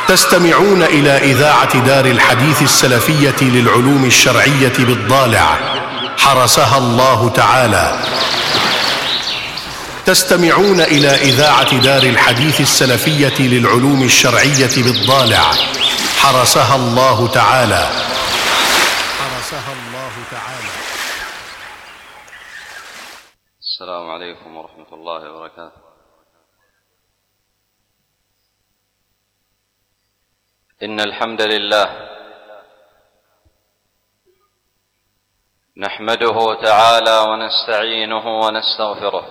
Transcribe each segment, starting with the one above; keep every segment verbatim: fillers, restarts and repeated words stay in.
تستمعون إلى إذاعة دار الحديث السلفية للعلوم الشرعية بالضالع حرسها الله تعالى. تستمعون إلى إذاعة دار الحديث السلفية للعلوم الشرعية بالضالع حرسها الله تعالى. حرسها الله تعالى. السلام عليكم ورحمة الله وبركاته. إن الحمد لله نحمده تعالى ونستعينه ونستغفره،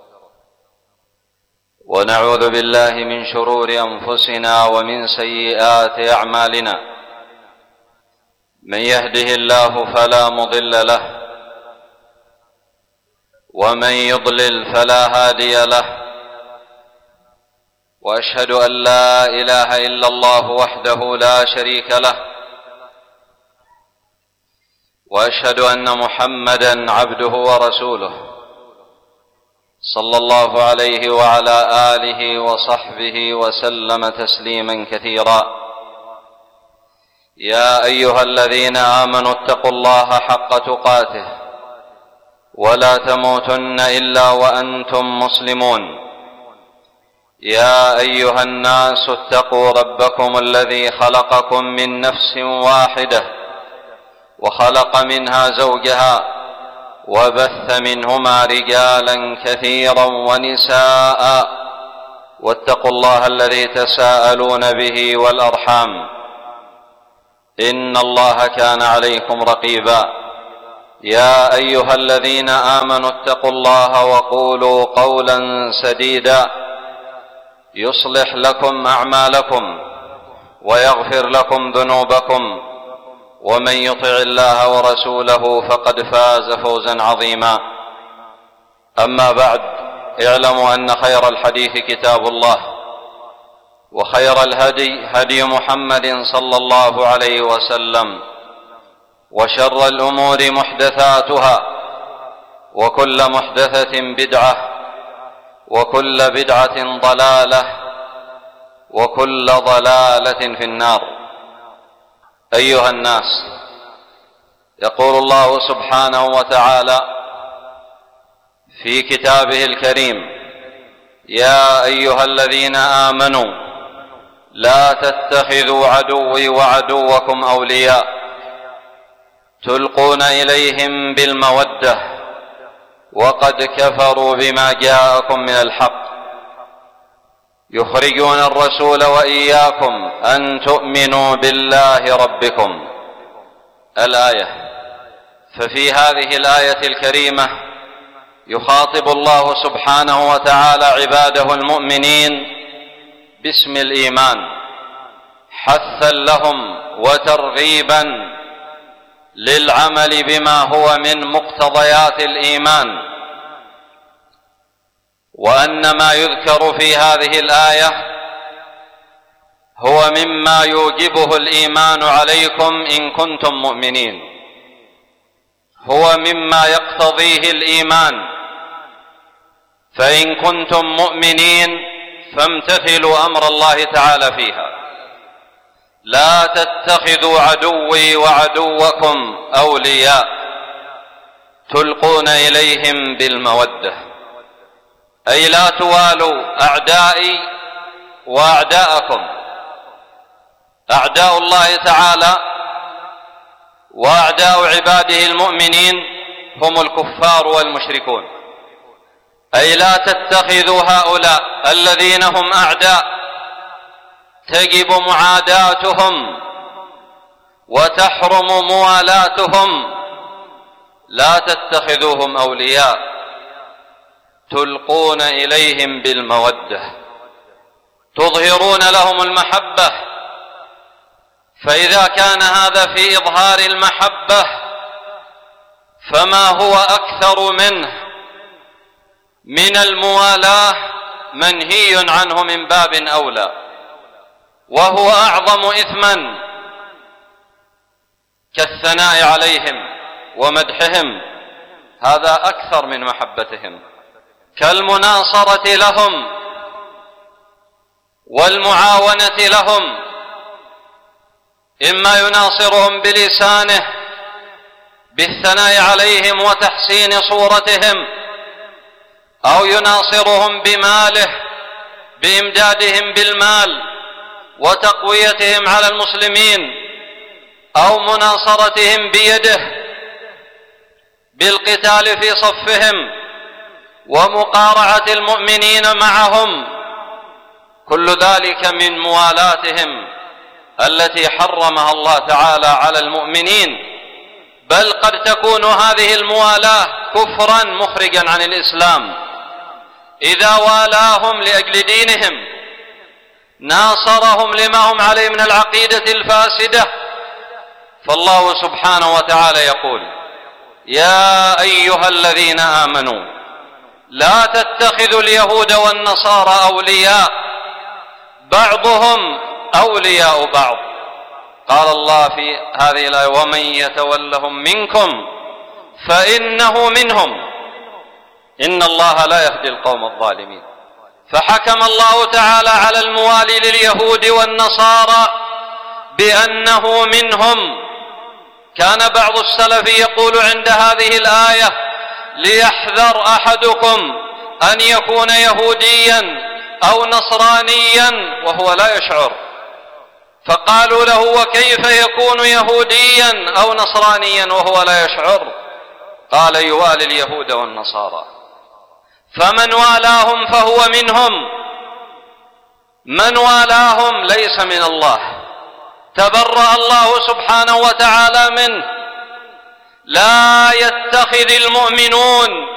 ونعوذ بالله من شرور أنفسنا ومن سيئات أعمالنا. من يهده الله فلا مضل له، ومن يضلل فلا هادي له، وأشهد أن لا إله إلا الله وحده لا شريك له، وأشهد أن محمدًا عبده ورسوله صلى الله عليه وعلى آله وصحبه وسلم تسليمًا كثيرًا. يا أيها الذين آمنوا اتقوا الله حق تقاته ولا تموتن إلا وأنتم مسلمون. يا أيها الناس اتقوا ربكم الذي خلقكم من نفس واحدة وخلق منها زوجها وبث منهما رجالا كثيرا ونساء، واتقوا الله الذي تساءلون به والأرحام إن الله كان عليكم رقيبا. يا أيها الذين آمنوا اتقوا الله وقولوا قولا سديدا يصلح لكم أعمالكم ويغفر لكم ذنوبكم، ومن يطع الله ورسوله فقد فاز فوزا عظيما. أما بعد، اعلموا أن خير الحديث كتاب الله، وخير الهدي هدي محمد صلى الله عليه وسلم، وشر الأمور محدثاتها، وكل محدثة بدعة، وكل بدعة ضلالة، وكل ضلالة في النار. أيها الناس، يقول الله سبحانه وتعالى في كتابه الكريم: يا أيها الذين آمنوا لا تتخذوا عدوي وعدوكم أولياء تلقون إليهم بالمودة وقد كفروا بما جاءكم من الحق يخرجون الرسول وإياكم أن تؤمنوا بالله ربكم. الآية. ففي هذه الآية الكريمة يخاطب الله سبحانه وتعالى عباده المؤمنين باسم الإيمان، حثا لهم وترغيبا للعمل بما هو من مقتضيات الإيمان، وأن ما يذكر في هذه الآية هو مما يوجبه الإيمان عليكم إن كنتم مؤمنين، هو مما يقتضيه الإيمان، فإن كنتم مؤمنين فامتثلوا أمر الله تعالى فيها. لا تتخذوا عدوي وعدوكم أولياء تلقون إليهم بالمودة، أي لا توالوا أعدائي وأعداءكم. أعداء الله تعالى وأعداء عباده المؤمنين هم الكفار والمشركون، أي لا تتخذوا هؤلاء الذين هم أعداء تجب معاداتهم وتحرم موالاتهم، لا تتخذوهم أولياء تلقون إليهم بالمودة، تظهرون لهم المحبة. فإذا كان هذا في إظهار المحبة فما هو أكثر منه من الموالاة منهي عنه من باب أولى، وهو أعظم إثما كالثناء عليهم ومدحهم، هذا أكثر من محبتهم، كالمناصرة لهم والمعاونة لهم إما يناصرهم بلسانه بالثناء عليهم وتحسين صورتهم، أو يناصرهم بماله بإمدادهم بالمال وتقويتهم على المسلمين، أو مناصرتهم بيده بالقتال في صفهم ومقارعة المؤمنين معهم. كل ذلك من موالاتهم التي حرمها الله تعالى على المؤمنين، بل قد تكون هذه الموالاة كفرا مخرجا عن الإسلام. إذا والاهم لأجل دينهم، ناصرهم لما هم عليه من العقيدة الفاسدة، فالله سبحانه وتعالى يقول: يا أيها الذين آمنوا لا تتخذوا اليهود والنصارى أولياء بعضهم أولياء بعض. قال الله في هذه الآية: ومن يتولهم منكم فإنه منهم إن الله لا يهدي القوم الظالمين. فحكم الله تعالى على الموالي لليهود والنصارى بأنه منهم. كان بعض السلف يقول عند هذه الآية: ليحذر أحدكم أن يكون يهوديا أو نصرانيا وهو لا يشعر. فقالوا له: وكيف يكون يهوديا أو نصرانيا وهو لا يشعر؟ قال: يوالي اليهود والنصارى، فمن والاهم فهو منهم، من والاهم ليس من الله، تبرأ الله سبحانه وتعالى منه. لا يتخذ المؤمنون